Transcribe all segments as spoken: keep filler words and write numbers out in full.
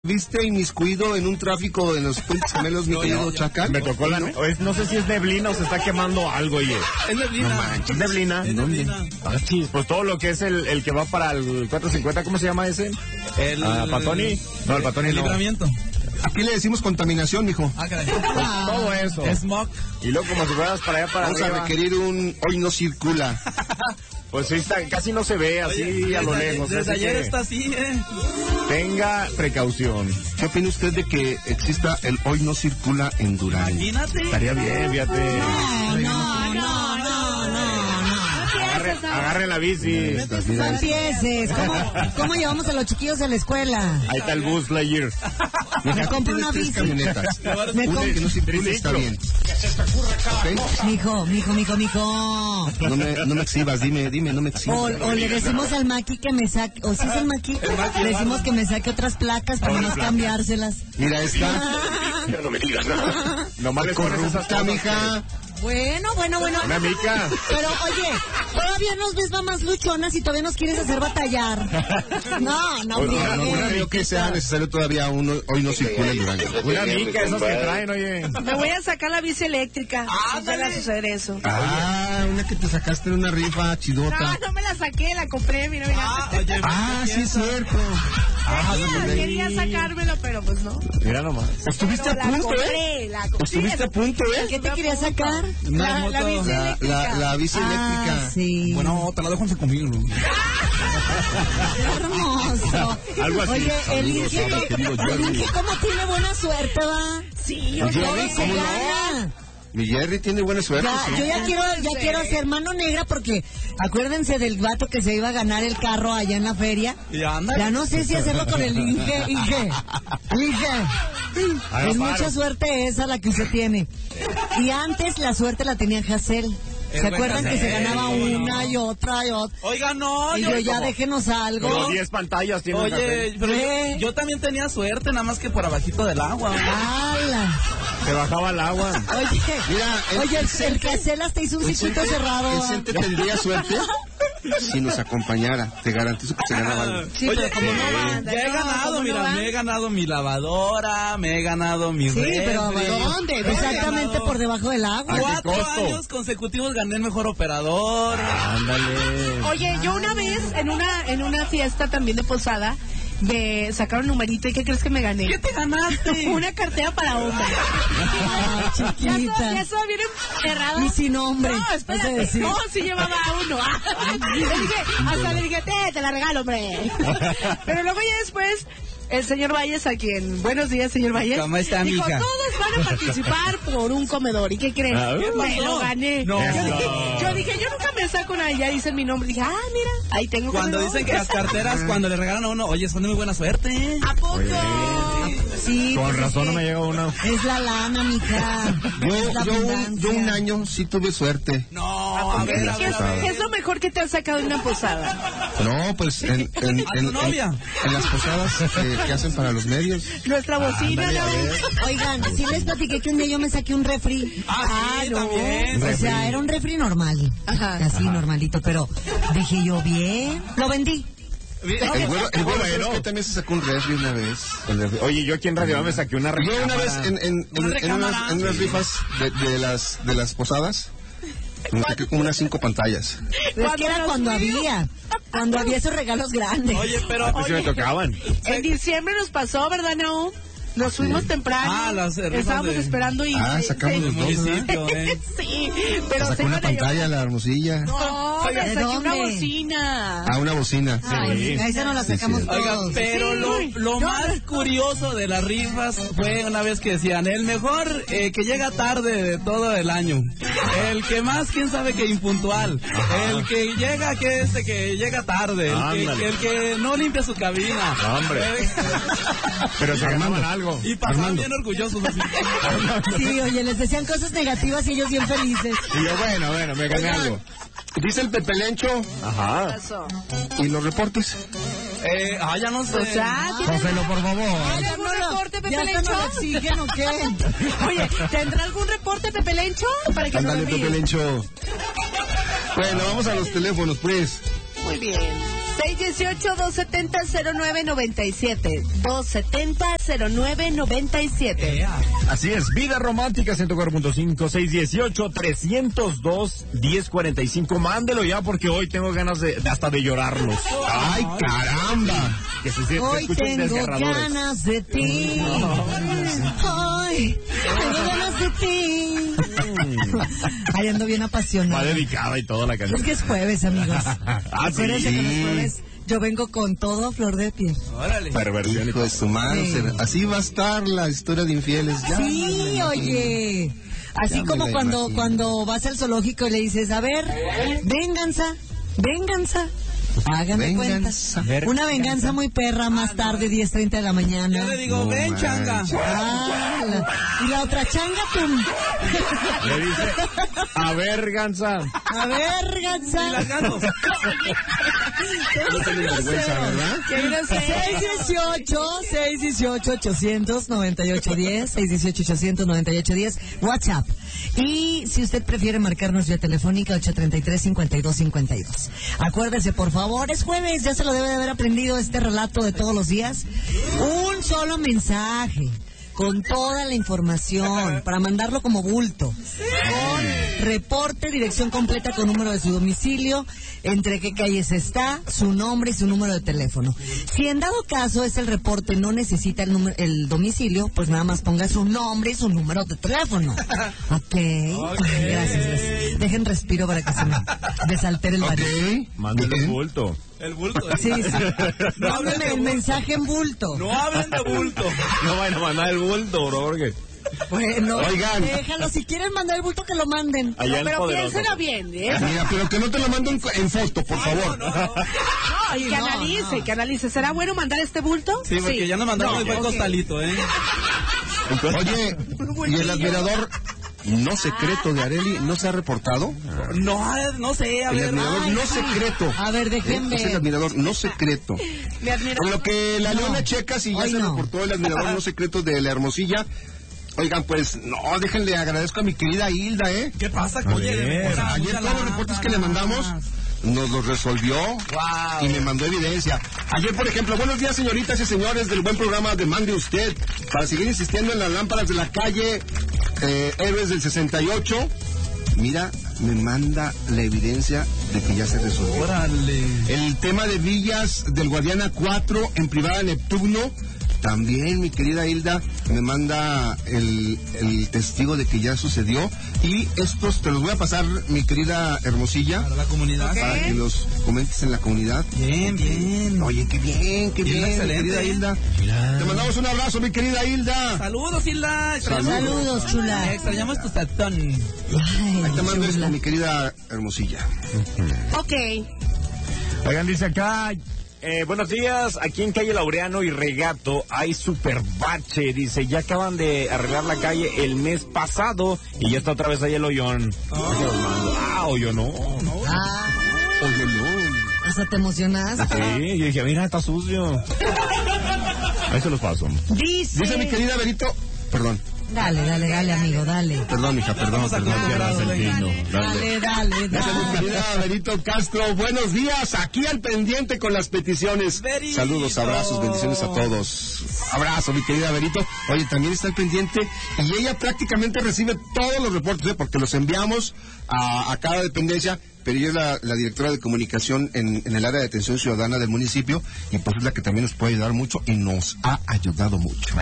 ¿Viste inmiscuido en un tráfico en los Puntos Gemelos, mi querido no, Chacal? Me tocó la... ¿no? Es, no sé si es neblina o se está quemando algo, oye. Es neblina. No manches, ¿neblina? Es neblina. Ah, sí, pues todo lo que es el, el que va para el cuatrocientos cincuenta, ¿cómo se llama ese? El... Ah, ¿Patoni? No, el Patoni el no. libramiento. Aquí le decimos contaminación, mijo. Ah, caray. Pues todo eso. Smog. Y luego como si fueras para allá para Vamos arriba. a requerir un... Hoy no circula. Pues sí, está, casi no se ve así. Oye, a lo desde, lejos. Desde ayer está así, ¿eh? Tenga precaución. ¿Qué opina usted de que exista el Hoy no circula en Durango? Imagínate. Estaría bien, fíjate. No, no, no, no, no, no. Agarre, agarre la bici. No empieces. ¿Cómo, ¿Cómo llevamos a los chiquillos a la escuela? Ahí está el bus Lightyear. Me compro una tres bici. camionetas. Me Una compro... que no circule está bien. ¿Okay? Mijo, mijo, mijo, mijo. No me, no me exhibas, dime, dime, no me exhibas. O, o le decimos al Maki que me saque, o si es el Maki, le decimos que me saque otras placas para no cambiárselas. Mira esta. Ya no me digas nada. Nomás le pones esas Corrupta, mija. Bueno, bueno, bueno. Una mica. Pero oye, todavía nos ves mamás luchonas y todavía nos quieres hacer batallar. No, no, Oye, bien. no, no creo que sea necesario todavía uno, hoy no circula en Durango. Una mica, esas que traen, oye. Me voy a sacar la bici eléctrica. Ah, no va a suceder eso. Ah, una que te sacaste de una rifa chidota. No, no me la saqué, la compré, mira, mira. Ah, oye, Ah, sí es cierto. Ah, Quería, quería sacármelo, pero pues no. Mira nomás. Estuviste Pero a la punto, ¿eh? compré, la compré. Estuviste a punto, ¿eh? ¿Qué te quería sacar? Una La, moto. la bici La, eléctrica. la, la bici Ah, eléctrica. sí. Bueno, te la dejo en conmigo. Hermoso. Algo así. Oye, el Saludos Inge, a mi querido el Jerry. Inge, ¿cómo tiene buena suerte, va? Sí, Oye, oye, a ver, Se ¿cómo no? gana. Mi Jerry tiene buena suerte. Ya, ¿sí? yo ya quiero, ya quiero hacer mano negra porque acuérdense del vato que se iba a ganar el carro allá en la feria. Y anda. Ya no sé si hacerlo con el Inge, Inge, Inge. Haga Es paro. mucha suerte esa la que usted tiene. Y antes la suerte la tenía Hassel. ¿Se Es acuerdan buen que se Hassel, ganaba ¿cómo no? una y otra y otra? Oiga, no. Y yo ya déjenos algo. Como diez pantallas tiene Oye, pero ¿Qué? yo, yo también tenía suerte, nada más que por abajito del agua. ¡Hala! Se bajaba el agua. Oye, Mira, el- oye, el, el Hassel hasta hizo un El circuito Cente- cerrado. el Cente tendría suerte si nos acompañara. Te garantizo que se ganaba algo. Sí, Oye, pero como no eh, va. Ya he No, ganado, ¿cómo no mira, va? me he ganado mi lavadora, me he ganado mi Sí, refri. pero ¿dónde? Exactamente por debajo del agua. ¿A qué Cuatro costo? años consecutivos gané el mejor operador. Ándale. Oye, yo una vez en una en una fiesta también de posada me sacaron numerito y ¿qué crees que me gané? ¿Qué te ganaste? Una cartera para hombre. Ah, Ya chiquita. eso, ya eso viene cerrado. Y sin nombre. No, vas a espérate. decir. No, sí llevaba uno. Le dije, hasta le dije, te, te la regalo, hombre. Pero luego ya después, el señor Valles, a quien, buenos días, señor Valles, ¿Cómo está, dijo, mija? todos van a participar por un comedor. ¿Y qué crees? Ah, ¿qué Me pasó? lo gané. No. Yo, dije, Eso. yo dije, yo nunca me saco una, y ya dicen mi nombre. Dije, ah, mira, ahí tengo Cuando comedor. dicen que las carteras, cuando le regalan a uno, oye, son de muy buena suerte. ¿A poco? Sí, Con pues es razón no que me llega una. Es la lana, mija. Yo, Es la yo, un, abundancia. yo un año sí tuve suerte. No, a ver, a ¿Qué ver, es, a ver. qué es lo mejor que te han sacado de una posada? No, pues en, en, en, ¿A tu en- novia? en las posadas que, que hacen para los medios. Nuestra bocina, Ándale, a ¿no? ver. Oigan, sí les platiqué que un día yo me saqué un refri. Ah, sí, también. O sea, era un refri normal. Ajá. Así, normalito, pero dije yo, bien, lo vendí. El güero, el güero, ¿sabes bueno. qué? También se sacó un refri una vez. Oye, yo aquí en Radio me saqué una Yo una vez en, en, en, Una en unas, recámara. en unas rifas de, de las de las posadas me saqué como unas cinco pantallas. Es que era nos cuando fuimos. había. Cuando había esos regalos grandes. Oye, pero... Pues sí me tocaban. En diciembre nos pasó, ¿verdad, Naum? Nos fuimos temprano. Ah, las, eh, rifas Estábamos de- esperando y... Ah, sacamos sí, los dos, municipio, ¿eh? sí, Se pero se sacó una iban a llevar- pantalla, la hermosilla. No, me ¿de saqué una dónde? bocina. Ah, una bocina. Ay, a esa no la Sí, sacamos sí. Oiga, todos. pero Sí. lo, lo No. más curioso de las rifas fue una vez que decían, el mejor eh, que llega tarde de todo el año, el que más, quién sabe que impuntual, el que llega, que este que llega tarde, el Ándale. que, el que no limpia su cabina. No, hombre. Pero se ganaban algo. Y pasaban bien orgullosos así. Sí, oye, les decían cosas negativas y ellos bien felices. Y yo, bueno, bueno, me gané algo. Dice el Pepe Lencho Ajá. Pasó. y los reportes. Eh, ah, ya no sé. O sea, ¿tienes Joselo, por favor. ¿hay algún reporte, Pepe ¿Ya hasta Lencho? no lo exigen o qué? Oye, ¿tendrá algún reporte, Pepe Lencho? Para que nos Ándale, lo Pepe envíe. Lencho. Bueno, vamos a los teléfonos, pues. Muy bien. seis dieciocho, dos setenta, cero nueve noventa y siete. dos setenta, cero nueve noventa y siete. Así es, Vida Romántica ciento cuatro punto cinco, seis dieciocho, trescientos dos, diez cuarenta y cinco. Mándelo ya porque hoy tengo ganas de, de hasta de llorarlos. ¡Ay, caramba! Que se, se, Hoy se tengo ganas de ti. Hoy tengo ganas de ti. Ay, ando bien apasionada. Va dedicada y toda la canción. Es que es jueves, amigos. Ah, Acuérdense sí. que los jueves yo vengo con todo a flor de piel. Órale. Perversión. Hijo de su madre. Sí. Así va a estar la historia de infieles. Ya, Sí, ya, oye. Así Ya me como la cuando, imagino. cuando vas al zoológico y le dices, a ver, venganza, venganza. Háganme Venganza. cuenta. Una venganza muy perra más tarde, diez treinta de la mañana. Yo le digo, No ven, changa. manches. Ah, la- y la otra changa, tum. Le dice, a ver, Gansa. A ver, gansa. Y las gatos. No tienes vergüenza, ¿verdad? Qué grosero. seis dieciocho, seis dieciocho, ochocientos noventa y ocho diez, seis dieciocho, ochocientos noventa y ocho diez, WhatsApp. Y si usted prefiere marcarnos vía telefónica, ocho treinta y tres, cincuenta y dos cincuenta y dos. Acuérdese, por favor, es jueves, ya se lo debe de haber aprendido este relato de todos los días. Un solo mensaje con toda la información para mandarlo como bulto, con reporte, dirección completa con número de su domicilio, entre qué calles está, su nombre y su número de teléfono. Si en dado caso es el reporte no necesita el, número, el domicilio, pues nada más ponga su nombre y su número de teléfono. Ok, Okay. gracias, gracias. Dejen respiro para que se me desaltere el barrio. Ok. Mándelo Bien. bulto. El bulto. ¿eh? Sí, sí. Mándeme el mensaje en bulto. No hablen de bulto. No vayan a mandar el bulto, bro, porque Bueno, Oigan. déjalo. Si quieren mandar el bulto, que lo manden. allá el Pero poderoso. piénselo bien, ¿eh? Mira, pero que no te lo mando en, en foto, por favor. No, y que no, analice, no. que analice. ¿Será bueno mandar este bulto? Sí, porque ya nos mandaron el buen ok. costalito, ¿eh? Oye, ¿y el admirador no secreto de Arely no se ha reportado? No, no sé, a El ver. admirador ay, no ay. secreto. A ver, dejen ¿Eh? Es el ver. admirador no secreto. Me admiro. Con lo que la No. leona checa, si ya Hoy se no. reportó el admirador no secreto de la Hermosilla. Oigan, pues, no, déjenle, agradezco a mi querida Hilda, ¿eh? ¿Qué pasa? A Oye, ver. o sea, Ayer mucha todos los reportes que le lámpara. mandamos nos los resolvió y me mandó evidencia. Ayer, por ejemplo, buenos días, señoritas y señores del buen programa de Mande Usted, para seguir insistiendo en las lámparas de la calle eh, Héroes del sesenta y ocho. Mira, me manda la evidencia de que ya se resolvió. Órale. El tema de Villas del Guadiana cuatro en privada Neptuno. También mi querida Hilda me manda el, el testigo de que ya sucedió. Y estos te los voy a pasar, mi querida Hermosilla, Para la comunidad. para que los comentes en la comunidad. Bien, bien. Oye, qué bien, qué Hilda, bien, mi excelente. querida Hilda. Te mandamos un abrazo, mi querida Hilda. Saludos, Hilda. Extrañamos- Saludos, chula. Extrañamos tu tatón. Ay, Ahí te mando chula. esto, mi querida Hermosilla. Ok. Oigan, dice acá, eh, buenos días, aquí en calle Laureano y Regato hay super bache, dice, ya acaban de arreglar la calle el mes pasado y ya está otra vez ahí el hoyón. Ah, hoyo no. Ah, Oye, no. hasta te emocionaste. Sí, yo dije, mira, está sucio. Ahí se los paso. Dice. Dice mi querida Berito, perdón, Dale, dale, dale, amigo, dale. perdón, hija, perdón, Estamos perdón. acostumbrados, venga. Dale, dale, Dice mi dale. querida Berito Castro, buenos días, aquí al pendiente con las peticiones. Berito. Saludos, abrazos, bendiciones a todos. Abrazo, mi querida Berito. Oye, también está al pendiente y ella prácticamente recibe todos los reportes, ¿eh? Porque los enviamos a, a cada dependencia, pero ella es la, la directora de comunicación en, en el área de atención ciudadana del municipio y pues es la que también nos puede ayudar mucho y nos ha ayudado mucho.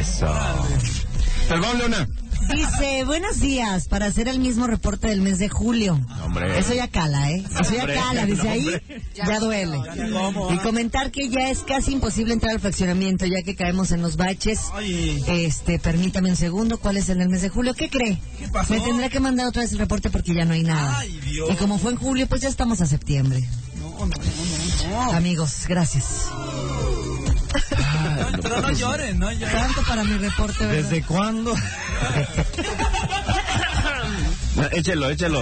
Perdón, Leona. Dice, buenos días, para hacer el mismo reporte del mes de julio. Hombre. Eso ya cala, ¿eh? Eso ya Hombre, cala, dice no, ahí, hombre. ya duele. ¿Cómo? Y comentar que ya es casi imposible entrar al fraccionamiento, ya que caemos en los baches. Ay. Este, permítame un segundo, ¿cuál es en el mes de julio? ¿Qué cree? ¿Qué pasó? Me tendrá que mandar otra vez el reporte porque ya no hay nada. Ay, Dios. Y como fue en julio, pues ya estamos a septiembre. No, no, no, no, no. Amigos, gracias. Pero no lloren, no lloren. Tanto para mi reporte, ¿verdad? ¿Desde cuándo? échelo, échelo.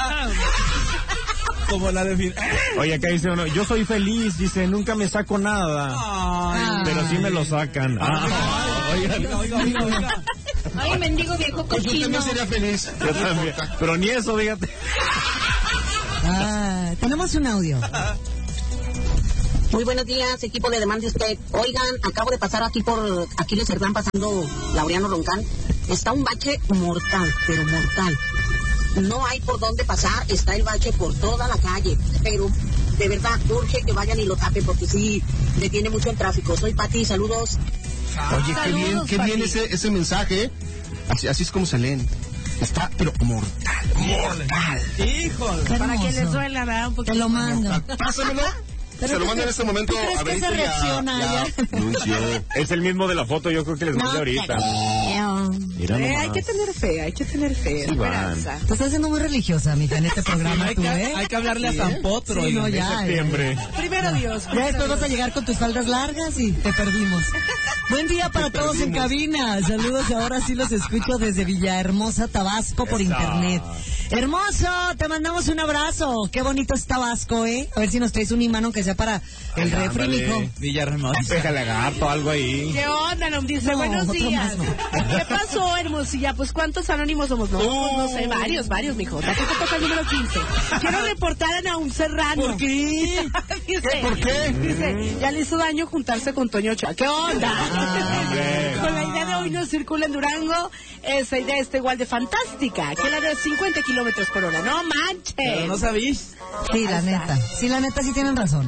Como la de fin. Oye, acá dice uno, yo soy feliz, dice, nunca me saco nada, Ay. pero sí me lo sacan. Ah, oigan, Oiga, oiga, oiga, oiga. Ay, mendigo viejo Pues usted cochino. también sería feliz. yo también. Pero ni eso, fíjate. Ah, tenemos un audio. Muy buenos días, equipo de Demande Usted. Oigan, acabo de pasar aquí por Aquiles Cerdán, pasando Laureano Roncal. Está un bache mortal, pero mortal. No hay por dónde pasar, está el bache por toda la calle, pero de verdad urge que vayan y lo tapen porque sí detiene mucho el tráfico. Soy Pati, saludos. Oye, qué Saludos, bien, qué Pati. bien ese, ese mensaje. Así, así es como se leen. Está, pero mortal, mortal. Híjole. Qué Para que les hermoso. duela, ¿verdad? Un poquito. Te lo mando. Pásamelo. Pero Se lo ¿tú mando en crees- este momento ¿tú crees a que Benito se y a- reacciona y a ya? Nuncio. Es el mismo de la foto, yo creo que les mandé ahorita. creo. Mira Eh, nomás. hay que tener fe, hay que tener fe, Sí van. esperanza. Te estás haciendo muy religiosa, mija, en este programa, Hay tú, que, ¿eh? hay que hablarle a San Potro. Sí, oiga. no, ya. Septiembre. Primero Dios. Ya primero después vas a Dios. llegar con tus faldas largas y te perdimos. Buen día para todos en cabina. Saludos, ahora sí los escucho desde Villahermosa, Tabasco, por Eso. internet. Hermoso, te mandamos un abrazo. Qué bonito es Tabasco, ¿eh? A ver si nos traes un imán aunque sea para el refri, Ándale. mijo. Villarhermosa. Déjale gato, algo ahí. ¿Qué onda, no? Dice, No, buenos otro días. más no. ¿Qué pasó, hermosilla? Pues, ¿cuántos anónimos somos? No, pues, no sé, varios, varios, mijo. ¿A ti te toca el número quince? Quiero reportar a Naum Serrano. ¿Por qué? Dice, ¿Por qué? Dice, ya le hizo daño juntarse con Toño Ochoa. ¿Qué onda? hombre. Con la idea de hoy no circula en Durango, esa idea está igual de fantástica que la de cincuenta kilómetros por hora. No manches. Pero no sabéis. Sí, la neta. Sí, la neta sí tienen razón.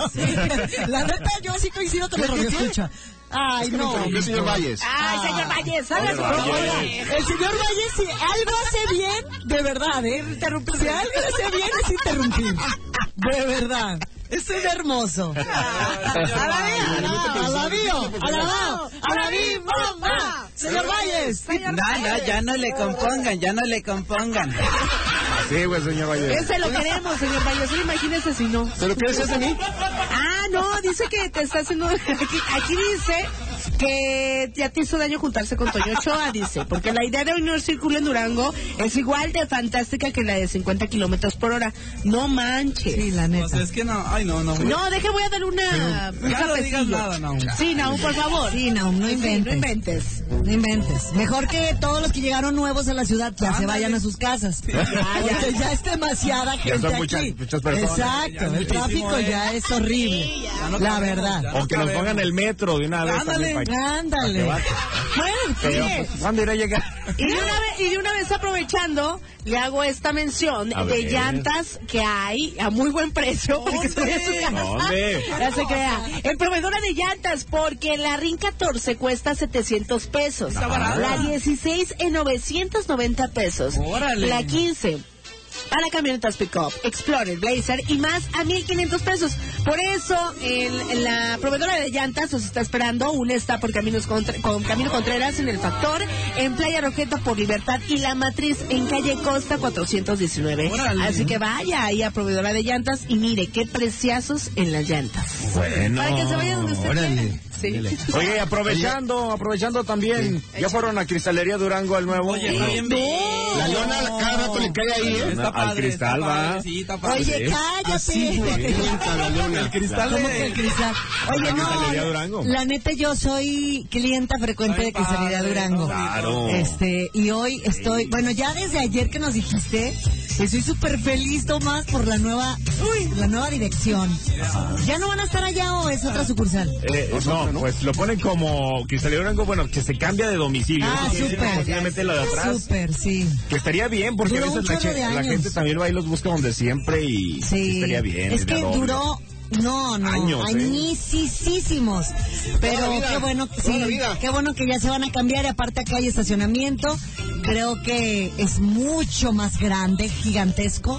La neta yo sí coincido con el radio escucha. Ay, no. ¿Qué, señor Valles? Ay, señor Valles, haga su Valles. programa. El señor Valle, si algo hace bien, de verdad, ¿eh? Si algo hace bien es interrumpir. De verdad. Esto es hermoso. A la vía, A la bio, a la va, a la vi, mamá. Señor Valles. No, no, ya no le compongan, ya no le compongan. Sí, güey, señor Valle. Ese lo queremos, señor Valles. Solo imagínese si no. ¿Pero qué decías de mí? Ah, no, dice que te está haciendo... Aquí, aquí dice que ya te hizo daño juntarse con Toño Ochoa, dice. Porque la idea de hoy no circula en Durango es igual de fantástica que la de cincuenta kilómetros por hora. No manches. Sí, la Pues neta. es que no, ay no, no. No, deje, voy a dar una... un Ya no digas cafecillo. nada, Naum. Sí, Naum, por favor. Sí, Naum, no Sí, inventes. no inventes. No inventes. Mejor que todos los que llegaron nuevos a la ciudad ya se Ándale. vayan a sus casas. Porque ya es demasiada gente son muchas- aquí. muchas personas. Exacto, Ya el muchísimo, tráfico eh. ya es horrible. Ya no La cabemos, verdad. ya. O que nos pongan el metro de una vez. Ándale. también, pa- Ándale. pa' que Bueno, Pero, sí. pues, ¿cuándo irá a llegar? Y de, una vez, y de una vez aprovechando, le hago esta mención A de ver. llantas que hay a muy buen precio. Porque estoy en su casa. ¿Dónde? Ya se crea. En proveedora de llantas, porque la RIN catorce cuesta setecientos pesos. Está barata. La dieciséis en novecientos noventa pesos. Órale. La quince para camionetas pick-up, Explorer, Blazer y más a mil quinientos pesos. Por eso, en, en la proveedora de llantas os está esperando. Una está por Caminos Contra- con Camino Contreras en El Factor, en Playa Rojeta por Libertad y La Matriz en Calle Costa cuatrocientos diecinueve. Órale. Así que vaya ahí a proveedora de llantas y mire qué preciazos en las llantas. Bueno. Para que se vaya donde usted órale. quiera. Sí. Oye, aprovechando, aprovechando también, ¿ya fueron a Cristalería Durango al nuevo? Oye, está bien bello. La lona cada rato le cae ahí, ¿eh? Está Al padre, cristal, está va. padre, sí, está padre. Oye, Así, cállate. cuenta la lona. El cristal ¿Cómo de- que el cristal? Oye, La Cristalería no, Durango. la neta yo soy clienta frecuente Ay, de Cristalería padre, Durango. Claro. Este, y hoy estoy, bueno, ya desde ayer que nos dijiste, estoy súper feliz, Tomás, por la nueva, uy, la nueva dirección. ¿Ya no van a estar allá o es otra sucursal? Eh, no, pues lo ponen como Cristalería Durango, bueno, que se cambia de domicilio. Ah, Eso quiere decir súper. posiblemente lo de atrás. Súper, sí. Que estaría bien, porque Duró a un veces la, chorro de che- la años. gente también va y los busca donde siempre y Sí. estaría bien. Es sería que doble. duró, no, no, Años, ¿eh? añisísimos. Pero Toda la vida, qué bueno, toda sí, la vida. qué bueno que ya se van a cambiar y aparte acá hay estacionamiento. Creo que es mucho más grande, gigantesco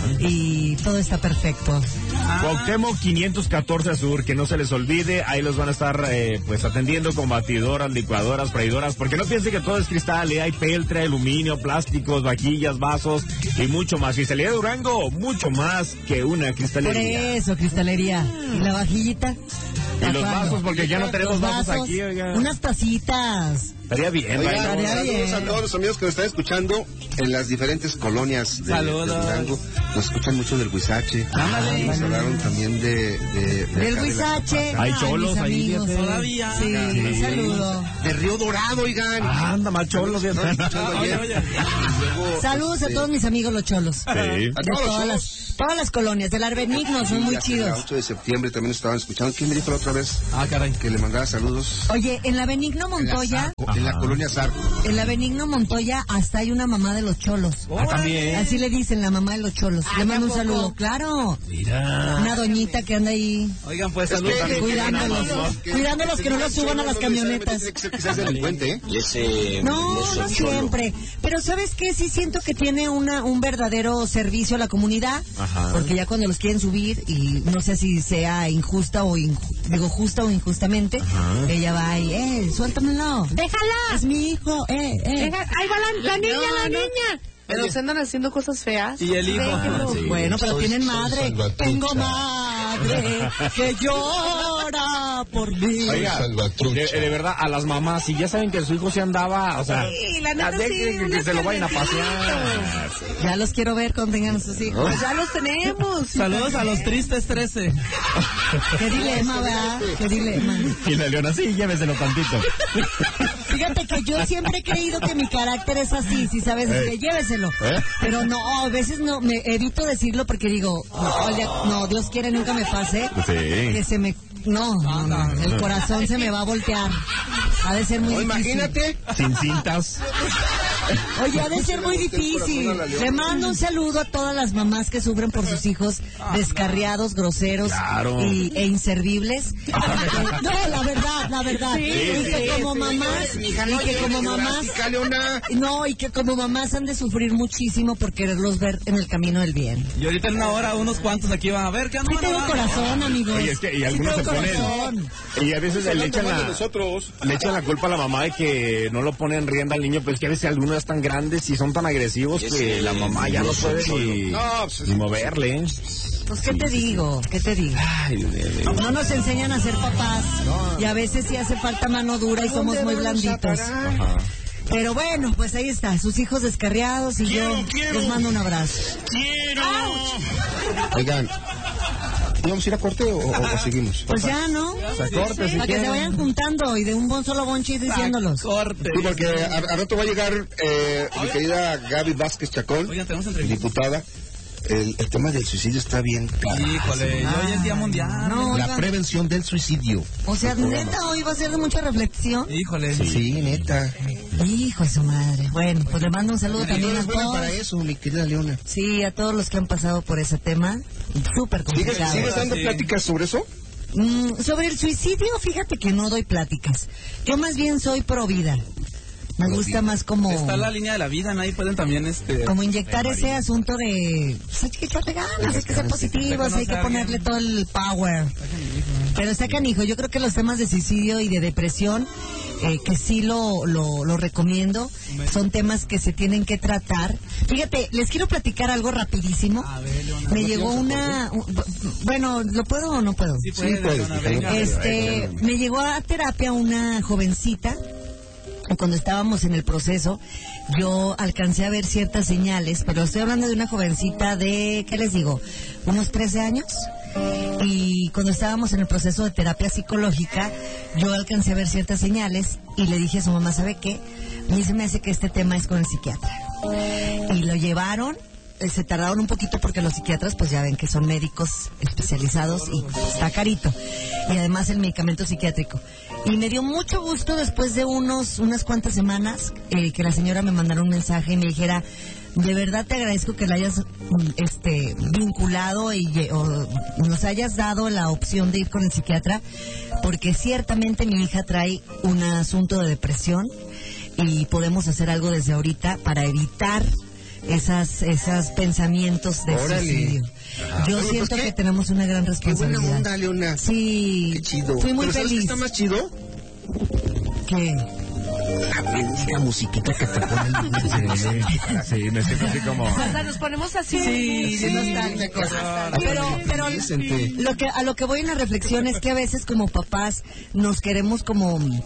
y todo está perfecto. Cuauhtémoc quinientos catorce Sur, que no se les olvide, ahí los van a estar eh, pues atendiendo con batidoras, licuadoras, freidoras, porque no piensen que todo es cristal, eh, hay peltre, aluminio, plásticos, vaquillas, vasos y mucho más. Cristalería Durango, mucho más que una Por cristalería. eso, cristalería. ¿Y la vajillita? Y los ¿A cuándo? vasos, porque ya no tenemos Los vasos, aquí, oiga. Unas tacitas. Estaría bien. Oigan, Estaría saludos bien. a todos los amigos que nos están escuchando en las diferentes colonias de, de Saludos. Durango. Nos escuchan mucho del Huizache. Ándale. Nos hablaron también de... de, de Del acá de la Huizache. Zapata. Hay Ay, cholos mis ahí, amigos. fíjate. Todavía. Sí, Sí. un saludo. De Río Dorado, oigan. Anda, más cholos. Nos estaban escuchando Ah, oye, ayer. oye. Y luego, Saludos a este, todos mis amigos los cholos. Sí. A De todos los todas cholos. las, todas las colonias. Del Arbenigno, son Sí, muy hace el chidos. ocho de septiembre también nos estaban escuchando. ¿Quién me dijo la otra vez? Ah, caray. Que le mandaba saludos. Oye, en la Benigno En la, Montoya, Zarco, en la colonia Zarco. en la Benigno Montoya hasta hay una mamá de los cholos. Ah, también. Así le dicen, la mamá de los cholos. Ah, Le mando un ¿a poco? saludo, claro. Mira. Una doñita que anda ahí Oigan, pues Es saludos que- también. cuidándolos, cuidándolos que no los suban a las camionetas. Tiene que ser que seas delincuente, ¿eh? No, no siempre. Pero ¿sabes qué? Sí siento que tiene una un verdadero servicio a la comunidad. Ajá. Porque ya cuando los quieren subir, y no sé si sea injusta o inju- digo justa o injustamente, ella va y, eh, suéltamelo. ¡Déjala! Es mi hijo, eh, eh. Deja- ahí va la, la niña, No, la no. niña. Pero se andan haciendo cosas feas. Y el hijo. Déjenlo. Sí. Bueno, pero Soy- tienen soy madre. salvatrucha. Tengo madre que llora por mí. Oiga, de, de verdad, a las mamás, si ya saben que su hijo se andaba, o sea, Sí, la neta, ya dejen sí, que, unas que se lo vayan a carnecitas. pasear. Ya los quiero ver cuando tengan sus hijos. Pues ya los tenemos. Saludos a los tristes trece. Qué dilema, ¿verdad? Qué dilema. Y la Leona, sí, lléveselo tantito. Fíjate que yo siempre he creído que mi carácter es así, si sabes, es que lléveselo. ¿Eh? Pero no, a veces no, me evito decirlo porque digo, no, el día- no, Dios quiere nunca me pase. Sí. Que se me... No, no, no, el corazón se me va a voltear. Ha de ser muy O difícil. imagínate. Sin cintas. Oye, ha de ser muy difícil. Le mando un saludo a todas las mamás que sufren por sus hijos descarriados, groseros Claro. y, e inservibles. No, la verdad, la verdad. Sí, y que sí, como sí. mamás, y que como mamás, Neurática, Leona. no, y que como mamás han de sufrir muchísimo por quererlos ver en el camino del bien. Y ahorita en una hora unos cuantos aquí van a ver. ¿Qué Sí no, tengo no, corazón, amigos. Oye, es que y Sí algunos se tengo ponen. corazón. Y a veces le echan Hablando la, de nosotros. le echan la culpa a la mamá de que no lo ponen rienda al niño, pero es que a veces algunos están grandes y son tan agresivos que la mamá ya no puede ni, No, pues, ni moverle. ¿eh? Pues, ¿qué te digo? ¿Qué te digo? Ay, de- de- No nos enseñan a ser papás. Y a veces sí hace falta mano dura y somos muy blanditos. Ajá. Pero bueno, pues ahí está, sus hijos descarriados y yo les mando un abrazo. Oigan, ¿vamos a ir a corte o, o- o seguimos? Pues ya, ¿no? Se corta si Para que se quieren. vayan juntando y de un buen solo bonche ir diciéndolos. Corte. Sí, porque a, a rato va a llegar eh, mi querida Gaby Vázquez Chacón, Oigan, tenemos entrevista. diputada. El, el tema del suicidio está bien claro. Híjole, hoy es Día Mundial. No, La oigan, prevención del suicidio. o sea, neta, hoy va a ser de mucha reflexión. Híjole. Sí, neta. Hijo de su madre. Bueno, pues le mando un saludo Y también no a es buena todos. para eso, mi querida Leona. Sí, a todos los que han pasado por ese tema. Súper ¿Sigues, complicado. ¿sigues dando Sí. pláticas sobre eso? Mm, sobre el suicidio, fíjate que no doy pláticas. Yo más bien soy pro vida. Me Pro gusta vida. más como... Está la línea de la vida, ¿no? Ahí pueden también, este... Como inyectar ese asunto de... Pues hay que echarle ganas, hay que ser positivos, hay que ponerle todo el power. Pero está canijo, yo creo que los temas de suicidio y de depresión, eh, que sí lo, lo, lo recomiendo, son temas que se tienen que tratar. Fíjate, les quiero platicar algo rapidísimo. A ver, Leona. Me llegó una... un- Bueno, ¿lo puedo o no puedo? Sí, puede, puedes, Leona, hija, venga. no Este, me llegó a terapia una jovencita. Cuando estábamos en el proceso, yo alcancé a ver ciertas señales, pero estoy hablando de una jovencita de, ¿qué les digo? Unos trece años. Y cuando estábamos en el proceso de terapia psicológica, yo alcancé a ver ciertas señales y le dije a su mamá, ¿sabe qué? A mí se me hace que este tema es con el psiquiatra. Y lo llevaron. Eh, se tardaron un poquito porque los psiquiatras pues ya ven que son médicos especializados y está carito, y además el medicamento psiquiátrico. Y me dio mucho gusto después de unos unas cuantas semanas eh, que la señora me mandara un mensaje y me dijera, de verdad te agradezco que la hayas mm, este vinculado y lle- o nos hayas dado la opción de ir con el psiquiatra, porque ciertamente mi hija trae un asunto de depresión y podemos hacer algo desde ahorita para evitar esas esos pensamientos de Órale. suicidio. Ajá. Yo Bueno, siento pues, ¿qué? que tenemos una gran Qué buena responsabilidad. onda, Leona. Sí, Qué chido. fui muy Pero ¿sabes qué feliz. está más chido? ¿Qué? La musiquita que te ponen. Sí, sí, me siento así como... O sea, nos ponemos así. Sí, sí, nostálgicos. Pero, pero Vicente. lo que a lo que voy en la reflexión es que a veces como papás nos queremos como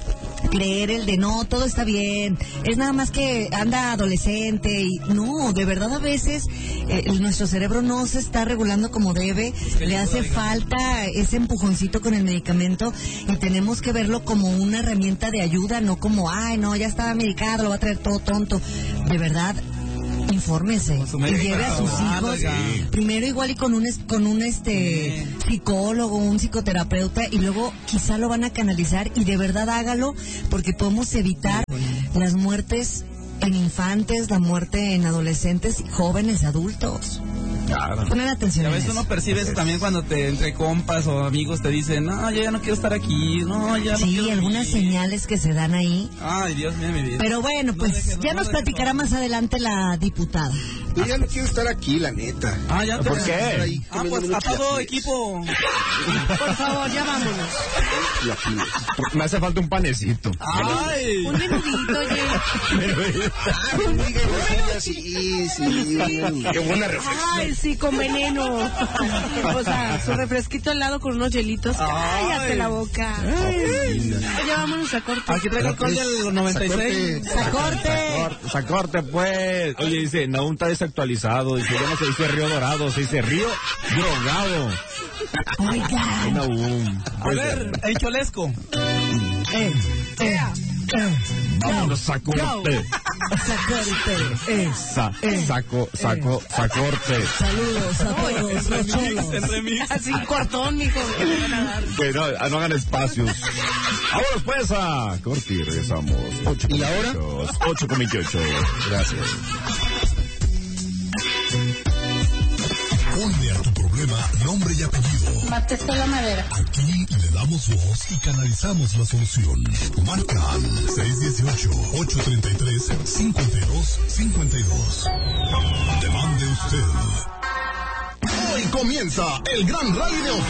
creer el de no, todo está bien, es nada más que anda adolescente y no, de verdad a veces eh, nuestro cerebro no se está regulando como debe, le hace falta ese empujoncito con el medicamento y tenemos que verlo como una herramienta de ayuda, no como, ay no, ya estaba medicado, lo va a traer todo tonto, de verdad. Infórmese y lleve a sus hijos primero igual y con un es- con un este psicólogo, un psicoterapeuta y luego quizá lo van a canalizar y de verdad hágalo porque podemos evitar las muertes en infantes, la muerte en adolescentes, jóvenes, adultos. Claro. Poner atención. Y a en veces eso. uno percibe eso también cuando te entre compas o amigos te dicen, no, yo ya no quiero estar aquí, no, ya no Sí, quiero algunas vivir". señales que se dan ahí. Ay, Dios mío, mi vida. Pero bueno, No pues dejes, ya no nos dejes platicará todo. más adelante la diputada. Yo ya no quiero estar aquí, la neta. Ah, ya te ¿Por qué? Estar ahí Ah, pues comiéndome a todo chilaquiles. equipo. Por favor, ya vámonos. Chilaquiles. Me hace falta un panecito. Ay. Un menudito, oye. Ah, muy grosera, sí, sí. Qué buena reflexión. Ay, sí, con veneno. O sea, su refresquito helado con unos hielitos. Cállate la boca. Oye, vámonos a corte. Aquí traigo alcohol del noventa y seis. ¡Sacorte! Sacorte, pues. Oye, dice, no, está desactualizado. Dice, ya no se dice Río Dorado, se dice Río Drogado. Oigan. Una boom. A ver, el cholesco. Eh, eh, eh. Vámonos a corte. Sacorte. Eh. Sa- saco, saco, sacorte. Saludos a todos los cholos. El remix. Así cortón, mijo. que me van a dar. Que no, no hagan espacios. Ahora pues a corte y regresamos. ocho ¿Y ahora? ocho con veintiocho. Gracias. Ponle a tu problema nombre y apellido. Mateste la madera. Aquí le damos voz y canalizamos la solución. Marca al seis uno ocho, ocho tres tres, cinco dos cinco dos. Demande usted. Hoy comienza el gran rally de